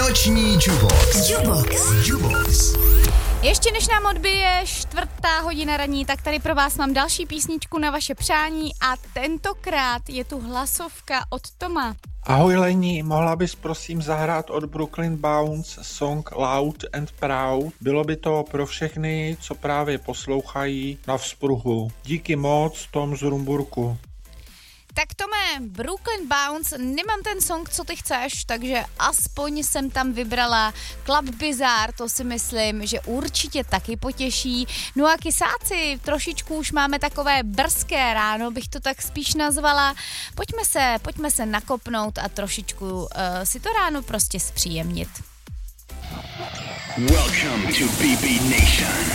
Noční Jubox. Ještě než nám odbije 4:00 ranní, tak tady pro vás mám další písničku na vaše přání a tentokrát je tu hlasovka od Toma. Ahoj Lení, mohla bys prosím zahrát od Brooklyn Bounce song Loud and Proud? Bylo by to pro všechny, co právě poslouchají na vzpruhu. Díky moc, Tom z Rumburku. Tak Tome, Brooklyn Bounce, nemám ten song, co ty chceš, takže aspoň jsem tam vybrala Club Bizarre, to si myslím, že určitě taky potěší. No a kysáci, trošičku už máme takové brzké ráno, bych to tak spíš nazvala. Pojďme se nakopnout a trošičku si to ráno prostě zpříjemnit. Welcome to BB Nation.